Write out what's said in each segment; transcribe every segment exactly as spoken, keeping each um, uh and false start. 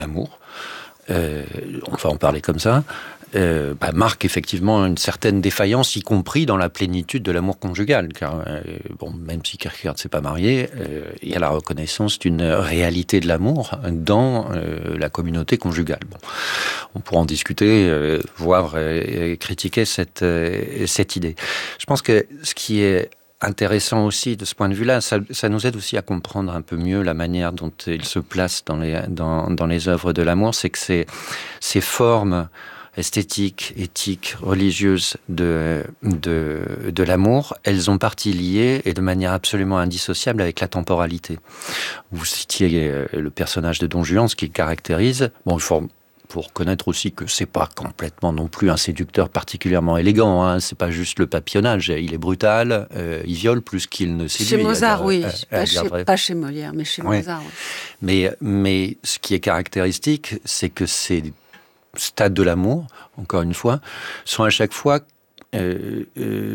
l'amour, euh, on va en parler comme ça, euh, bah, marque effectivement une certaine défaillance, y compris dans la plénitude de l'amour conjugal. Car, euh, bon, même si Kierkegaard ne s'est pas marié, euh, il y a la reconnaissance d'une réalité de l'amour dans euh, la communauté conjugale. Bon, on pourra en discuter, euh, voire euh, critiquer cette, euh, cette idée. Je pense que ce qui est intéressant aussi de ce point de vue-là, ça, ça nous aide aussi à comprendre un peu mieux la manière dont il se place dans les, dans, dans les œuvres de l'amour, c'est que ces, ces formes esthétiques, éthiques, religieuses de, de, de l'amour, elles ont partie liée et de manière absolument indissociable avec la temporalité. Vous citiez le personnage de Don Juan, ce qui le caractérise. Bon, il faut pour connaître aussi que c'est pas complètement non plus un séducteur particulièrement élégant, hein. C'est pas juste le papillonnage, il est brutal, euh, il viole plus qu'il ne séduit. Chez Mozart, dire, oui, euh, pas, chez, pas chez Molière, mais chez ouais. Mozart. Oui. Mais, mais ce qui est caractéristique, c'est que ces stades de l'amour, encore une fois, sont à chaque fois euh, euh,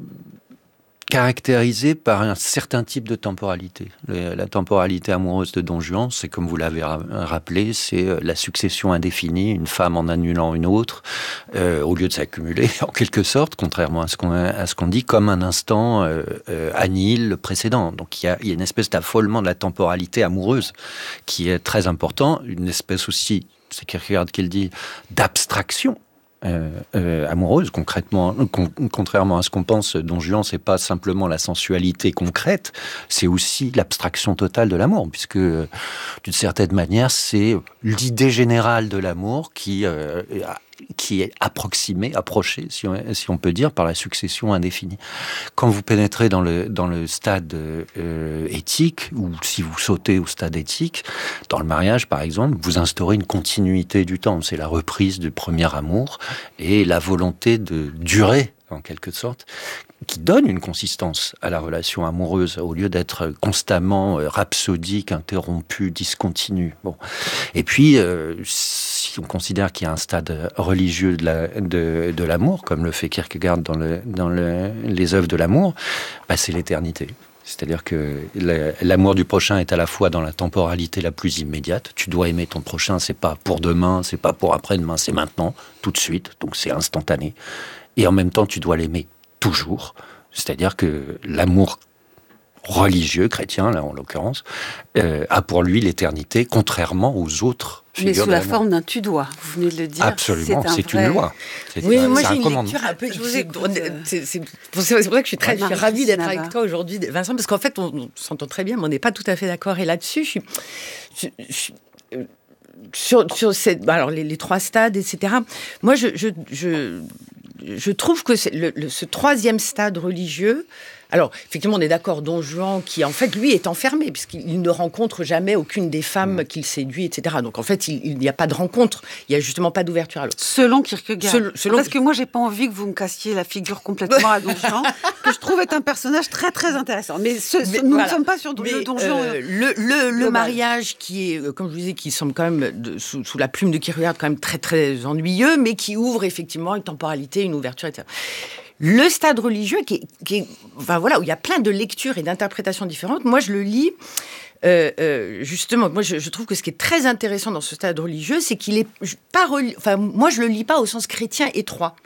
caractérisé par un certain type de temporalité. La temporalité amoureuse de Don Juan, c'est comme vous l'avez rappelé, c'est la succession indéfinie, une femme en annulant une autre, euh, au lieu de s'accumuler, en quelque sorte, contrairement à ce qu'on, à ce qu'on dit, comme un instant euh, euh, annihile le précédent. Donc il y a, il y a une espèce d'affolement de la temporalité amoureuse qui est très important, une espèce aussi, c'est Kierkegaard qui le dit, d'abstraction. Euh, euh, amoureuse, concrètement, con, contrairement à ce qu'on pense, Don Juan, c'est pas simplement la sensualité concrète, c'est aussi l'abstraction totale de l'amour, puisque euh, d'une certaine manière, c'est l'idée générale de l'amour qui euh, qui est approximée, approchée, si on, si on peut dire, par la succession indéfinie. Quand vous pénétrez dans le dans le stade euh, éthique, ou si vous sautez au stade éthique, dans le mariage, par exemple, vous instaurez une continuité du temps. C'est la reprise du premier amour et la volonté de durer, en quelque sorte, qui donne une consistance à la relation amoureuse, au lieu d'être constamment euh, rhapsodique, interrompue, discontinue. Bon. Et puis, euh, si on considère qu'il y a un stade religieux de, la, de, de l'amour, comme le fait Kierkegaard dans, le, dans le, les œuvres de l'amour, bah, c'est l'éternité. C'est-à-dire que l'amour du prochain est à la fois dans la temporalité la plus immédiate. Tu dois aimer ton prochain, c'est pas pour demain, c'est pas pour après-demain, c'est maintenant, tout de suite, donc c'est instantané. Et en même temps, tu dois l'aimer toujours. C'est-à-dire que l'amour religieux, chrétien, là en l'occurrence, euh, a pour lui l'éternité, contrairement aux autres figures. Mais sous de la l'amour. forme d'un tu dois, vous venez de le dire. Absolument, c'est, c'est vrai... une loi. C'est oui, un, moi c'est j'ai un une commandement. lecture un peu... Je vous c'est, écoute. c'est, c'est, c'est, c'est pour ça que je suis très je suis ravie d'être avec toi aujourd'hui, Vincent, parce qu'en fait, on, on s'entend très bien, mais on n'est pas tout à fait d'accord. Et là-dessus, je suis... Je, je, euh, sur, sur cette, alors les, les trois stades, et cetera. Moi, je... je, je Je trouve que c'est le, le, ce troisième stade religieux, alors effectivement on est d'accord, Don Juan qui en fait lui est enfermé puisqu'il ne rencontre jamais aucune des femmes mmh. qu'il séduit, et cetera. Donc en fait il n'y a pas de rencontre, il n'y a justement pas d'ouverture à l'autre. Selon Kierkegaard. Selon, selon... Parce que moi j'ai pas envie que vous me cassiez la figure complètement à Don Juan, que je trouve être un personnage très très intéressant. Mais, ce, ce, Mais nous voilà. ne sommes pas sur Mais, le Don Juan. Euh, le, le, le mariage qui est, comme je vous disais, qui semble quand même de, sous, sous la plume de Kierkegaard quand même très très ennuyeux, mais qui ouvre effectivement une temporalité, une ouverture, et cetera. Le stade religieux, qui est, qui est, enfin voilà, où il y a plein de lectures et d'interprétations différentes, moi je le lis, euh, euh, justement, moi je, je trouve que ce qui est très intéressant dans ce stade religieux, c'est qu'il est pas, reli- enfin moi je le lis pas au sens chrétien étroit.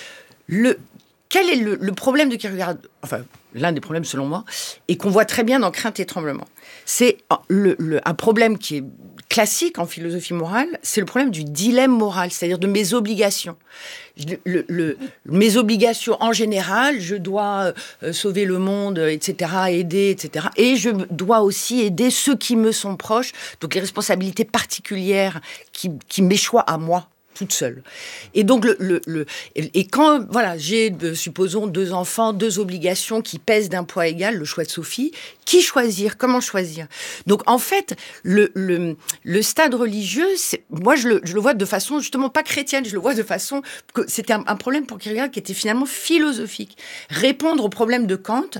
Le, quel est le, le problème de Kierkegaard, enfin l'un des problèmes selon moi, et qu'on voit très bien dans Crainte et Tremblement, c'est le, le, un problème qui est classique en philosophie morale, c'est le problème du dilemme moral, c'est-à-dire de mes obligations. Le, le, le, mes obligations en général, je dois euh, sauver le monde, et cetera, aider, et cetera. Et je dois aussi aider ceux qui me sont proches, donc les responsabilités particulières qui, qui m'échoient à moi. Toute seule. Et donc, le, le, le, et quand, voilà, j'ai, supposons, deux enfants, deux obligations qui pèsent d'un poids égal, le choix de Sophie, qui choisir? Comment choisir? Donc, en fait, le, le, le stade religieux, c'est, moi, je le, je le vois de façon, justement, pas chrétienne, je le vois de façon, que c'était un, un problème pour Kierkegaard qui était finalement philosophique. Répondre au problème de Kant,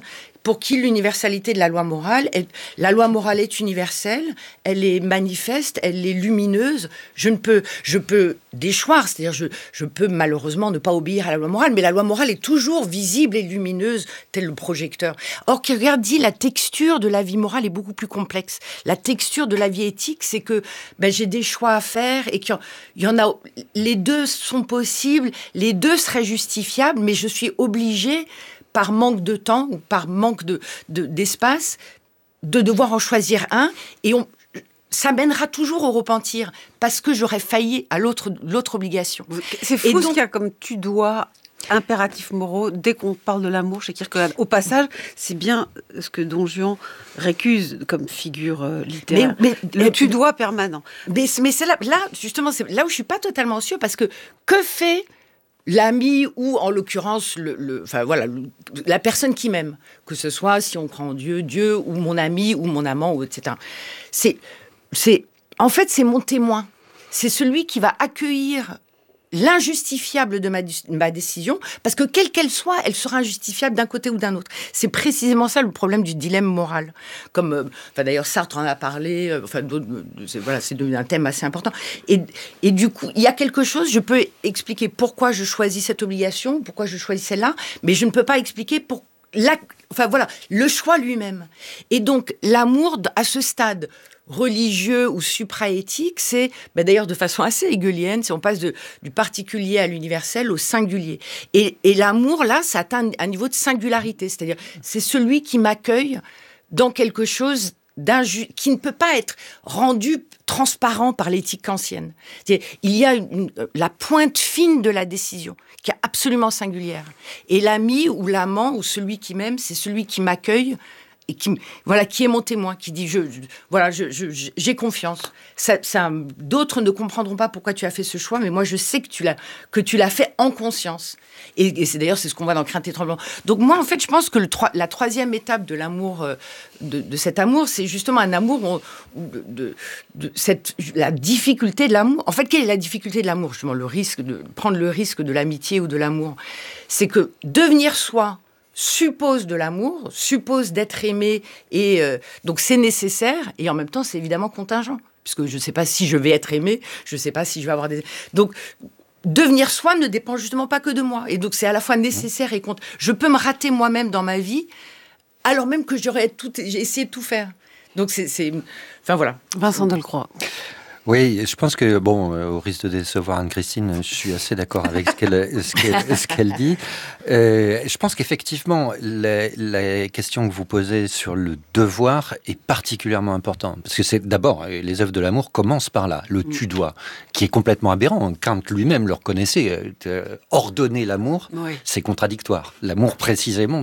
pour qui l'universalité de la loi morale, elle, la loi morale est universelle, elle est manifeste, elle est lumineuse. Je ne peux, je peux déchoir, c'est-à-dire je, je peux malheureusement ne pas obéir à la loi morale, mais la loi morale est toujours visible et lumineuse, tel le projecteur. Or, Kierkegaard dit la texture de la vie morale est beaucoup plus complexe. La texture de la vie éthique, c'est que ben, j'ai des choix à faire et qu'il y en a, les deux sont possibles, les deux seraient justifiables, mais je suis obligée, par manque de temps ou par manque de, de, d'espace, de devoir en choisir un, et on, ça mènera toujours au repentir, parce que j'aurais failli à l'autre, l'autre obligation. C'est fou ce qu'il y a comme tu dois... impératifs moraux, dès qu'on parle de l'amour chez Kierkegaard. Au passage, c'est bien ce que Don Juan récuse comme figure euh, littéraire. Mais, mais, le tu dois permanent. Mais, mais c'est là, là, justement, c'est là où je suis pas totalement sûre, parce que que fait l'ami ou, en l'occurrence, le, le, enfin, voilà, le, la personne qui m'aime, que ce soit, si on croit en Dieu, Dieu, ou mon ami, ou mon amant, ou et cetera. C'est, c'est, en fait, c'est mon témoin. C'est celui qui va accueillir l'injustifiable de ma, ma décision, parce que quelle qu'elle soit, elle sera injustifiable d'un côté ou d'un autre. C'est précisément ça le problème du dilemme moral. Comme, euh, enfin d'ailleurs Sartre en a parlé, euh, enfin c'est, voilà, c'est devenu un thème assez important. Et, et du coup, il y a quelque chose, je peux expliquer pourquoi je choisis cette obligation, pourquoi je choisis celle-là, mais je ne peux pas expliquer pour la, enfin voilà, le choix lui-même. Et donc l'amour à ce stade religieux ou supraéthique, c'est, ben d'ailleurs de façon assez hegelienne, c'est on passe de, du particulier à l'universel au singulier. Et, et l'amour, là, ça atteint un niveau de singularité, c'est-à-dire c'est celui qui m'accueille dans quelque chose d'inju- qui ne peut pas être rendu transparent par l'éthique kantienne. C'est-à-dire, il y a une, une, la pointe fine de la décision qui est absolument singulière. Et l'ami ou l'amant ou celui qui m'aime, c'est celui qui m'accueille et qui, voilà, qui est mon témoin, qui dit je, je, voilà, je, je, j'ai confiance. Ça, ça, d'autres ne comprendront pas pourquoi tu as fait ce choix, mais moi je sais que tu l'as, que tu l'as fait en conscience. Et, et c'est d'ailleurs c'est ce qu'on voit dans Crainte et Tremblement. Donc moi en fait je pense que le, la troisième étape de l'amour, euh, de, de cet amour, c'est justement un amour où, où de, de, de cette, la difficulté de l'amour. En fait, quelle est la difficulté de l'amour? Justement, le risque de prendre le risque de l'amitié ou de l'amour, c'est que devenir soi suppose de l'amour, suppose d'être aimé, et euh, donc c'est nécessaire, et en même temps c'est évidemment contingent, puisque je ne sais pas si je vais être aimé, je ne sais pas si je vais avoir des... Donc, devenir soi ne dépend justement pas que de moi, et donc c'est à la fois nécessaire et contingent. Je peux me rater moi-même dans ma vie, alors même que j'aurais tout, j'ai essayé de tout faire. Donc c'est... c'est... Enfin voilà. Vincent Delcroix. Oui, je pense que, bon, euh, au risque de décevoir Anne-Christine, je suis assez d'accord avec ce qu'elle, ce qu'elle, ce qu'elle dit. Euh, je pense qu'effectivement, la, la question que vous posez sur le devoir est particulièrement importante. Parce que c'est d'abord, les œuvres de l'amour commencent par là, le tu dois, qui est complètement aberrant. Kant lui-même le reconnaissait. Euh, ordonner l'amour, oui. C'est contradictoire. L'amour, précisément,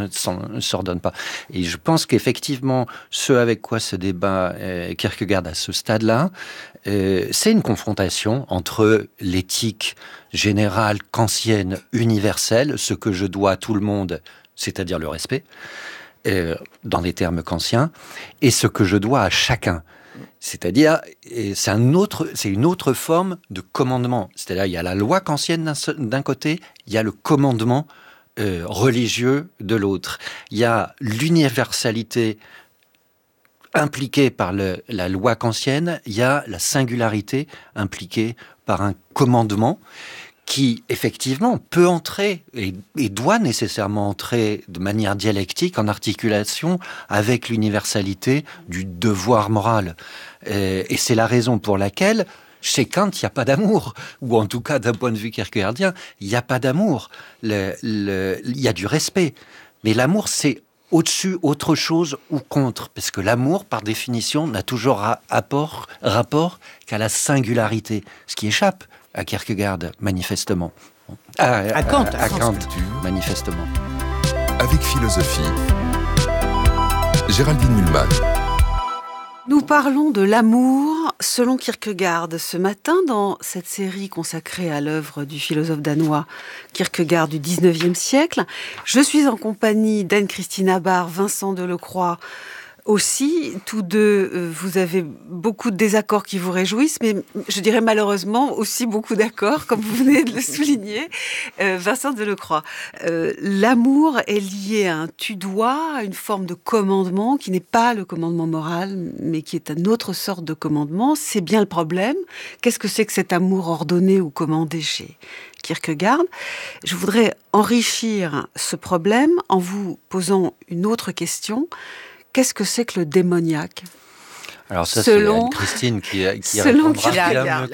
ne s'ordonne pas. Et je pense qu'effectivement, ce avec quoi se débat euh, Kierkegaard à ce stade-là, Euh, c'est une confrontation entre l'éthique générale, kantienne, universelle, ce que je dois à tout le monde, c'est-à-dire le respect, euh, dans les termes kantiens, et ce que je dois à chacun. C'est-à-dire, c'est, un autre, c'est une autre forme de commandement. C'est-à-dire, il y a la loi kantienne d'un, d'un côté, il y a le commandement euh, religieux de l'autre. Il y a l'universalité impliquée par le, la loi kantienne, il y a la singularité impliquée par un commandement qui, effectivement, peut entrer et, et doit nécessairement entrer de manière dialectique en articulation avec l'universalité du devoir moral. Et, et c'est la raison pour laquelle, chez Kant, il n'y a pas d'amour, ou en tout cas, d'un point de vue kierkegaardien, il n'y a pas d'amour. Le, le, il y a du respect. Mais l'amour, c'est au-dessus, autre chose ou contre, parce que l'amour, par définition, n'a toujours rapport, rapport qu'à la singularité, ce qui échappe à Kierkegaard, manifestement. À, à, à Kant, à, à Kant, manifestement. Avec philosophie, Géraldine Mühlmann. Nous parlons de l'amour selon Kierkegaard ce matin dans cette série consacrée à l'œuvre du philosophe danois Kierkegaard du dix-neuvième siècle. Je suis en compagnie d'Anne-Christine Abar, Vincent Delcroix, aussi, tous deux, euh, vous avez beaucoup de désaccords qui vous réjouissent, mais je dirais malheureusement aussi beaucoup d'accords, comme vous venez de le souligner, euh, Vincent Delecroix. Euh, l'amour est lié à un tu-dois, à une forme de commandement qui n'est pas le commandement moral, mais qui est une autre sorte de commandement. C'est bien le problème. Qu'est-ce que c'est que cet amour ordonné ou commandé chez Kierkegaard? Je voudrais enrichir ce problème en vous posant une autre question. Qu'est-ce que c'est que le démoniaque? Alors ça, selon, c'est Christine qui, qui selon répondra bien mieux